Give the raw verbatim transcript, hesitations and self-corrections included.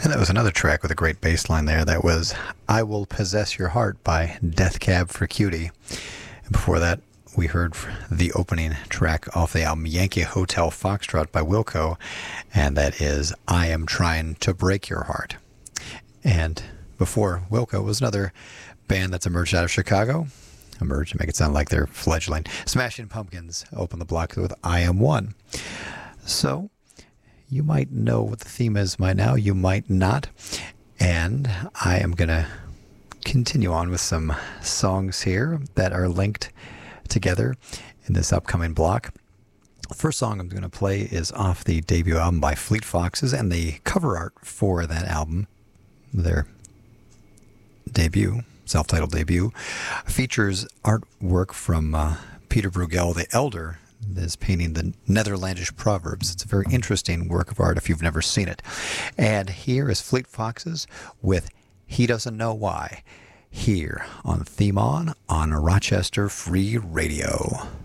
And that was another track with a great bass line there. That was I Will Possess Your Heart by Death Cab for Cutie. And before that, we heard the opening track off the album Yankee Hotel Foxtrot by Wilco, and that is I Am Trying to Break Your Heart. And before Wilco was another band that's emerged out of Chicago. Emerged to make it sound like they're fledgling. Smashing Pumpkins open the block with I Am One. So, you might know what the theme is by now, you might not. And I am going to continue on with some songs here that are linked together in this upcoming block. The first song I'm going to play is off the debut album by Fleet Foxes, and the cover art for that album, their debut, self-titled debut, features artwork from uh, Peter Bruegel the Elder, is painting the Netherlandish Proverbs. It's a very interesting work of art if you've never seen it. And here is Fleet Foxes with He Doesn't Know Why, here on Theme On on Rochester Free Radio.